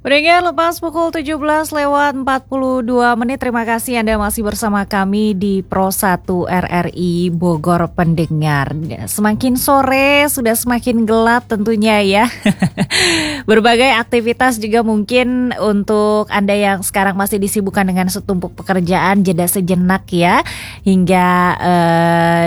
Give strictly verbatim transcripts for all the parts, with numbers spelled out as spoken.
Pendengar, lepas pukul tujuh belas lewat empat puluh dua menit, terima kasih Anda masih bersama kami di Pro satu R R I Bogor pendengar. Semakin sore sudah semakin gelap tentunya ya. Berbagai aktivitas juga mungkin untuk Anda yang sekarang masih disibukkan dengan setumpuk pekerjaan, jeda sejenak ya hingga eh,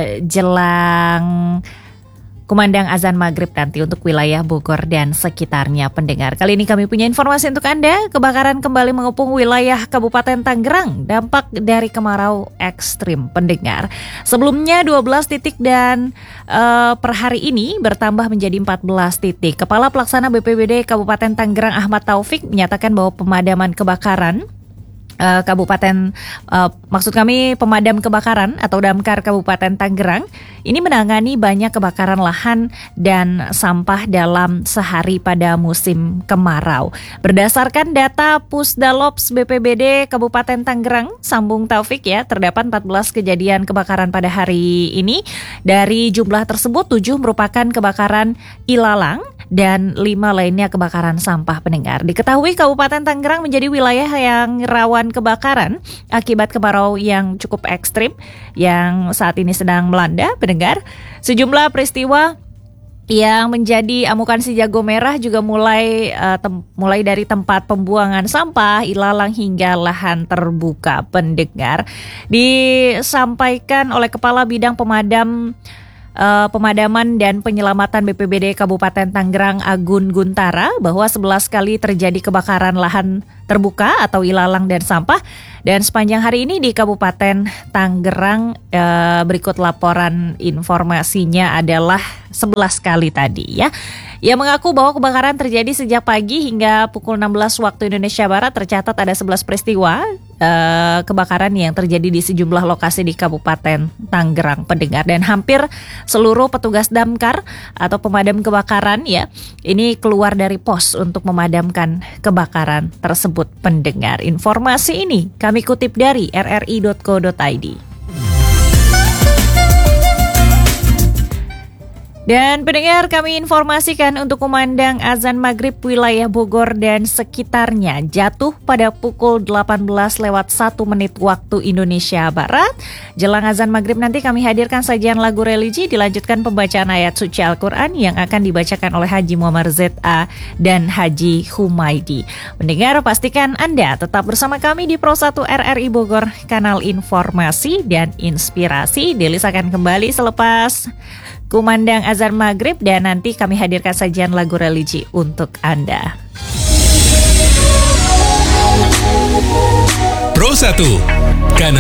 jelang kumandang azan maghrib nanti untuk wilayah Bogor dan sekitarnya pendengar. Kali ini kami punya informasi untuk Anda. Kebakaran kembali mengepung wilayah Kabupaten Tangerang, dampak dari kemarau ekstrim pendengar. Sebelumnya dua belas titik dan uh, per hari ini bertambah menjadi empat belas titik. Kepala Pelaksana B P B D Kabupaten Tangerang Ahmad Taufik menyatakan bahwa pemadaman kebakaran Uh, Kabupaten, uh, maksud kami pemadam kebakaran atau Damkar Kabupaten Tangerang ini menangani banyak kebakaran lahan dan sampah dalam sehari pada musim kemarau. Berdasarkan data Pusdalops B P B D Kabupaten Tangerang, sambung Taufik ya, terdapat empat belas kejadian kebakaran pada hari ini. Dari jumlah tersebut, tujuh merupakan kebakaran ilalang dan lima lainnya kebakaran sampah pendengar. Diketahui Kabupaten Tangerang menjadi wilayah yang rawan kebakaran akibat kemarau yang cukup ekstrim yang saat ini sedang melanda pendengar. Sejumlah peristiwa yang menjadi amukan si jago merah juga mulai uh, tem- mulai dari tempat pembuangan sampah, ilalang hingga lahan terbuka pendengar. Disampaikan oleh Kepala Bidang Pemadam Uh, Pemadaman dan Penyelamatan B P B D Kabupaten Tangerang Agun Guntara bahwa sebelas kali terjadi kebakaran lahan terbuka atau ilalang dan sampah, dan sepanjang hari ini di Kabupaten Tangerang uh, berikut laporan informasinya adalah sebelas kali tadi ya. Ia mengaku bahwa kebakaran terjadi sejak pagi hingga pukul enam belas waktu Indonesia Barat. Tercatat ada sebelas peristiwa uh, kebakaran yang terjadi di sejumlah lokasi di Kabupaten Tangerang pendengar, dan hampir seluruh petugas damkar atau pemadam kebakaran ya ini keluar dari pos untuk memadamkan kebakaran tersebut pendengar. Informasi ini kami kutip dari r r i dot co dot i d. Dan pendengar, kami informasikan untuk kumandang azan maghrib wilayah Bogor dan sekitarnya jatuh pada pukul delapan belas lewat satu menit waktu Indonesia Barat. Jelang azan maghrib nanti kami hadirkan sajian lagu religi, dilanjutkan pembacaan ayat suci Al-Quran yang akan dibacakan oleh Haji Muhammad Z A dan Haji Humaydi. Pendengar, pastikan Anda tetap bersama kami di Pro satu R R I Bogor, kanal informasi dan inspirasi. Delis akan kembali selepas kumandang azan maghrib dan nanti kami hadirkan sajian lagu religi untuk Anda. Pro satu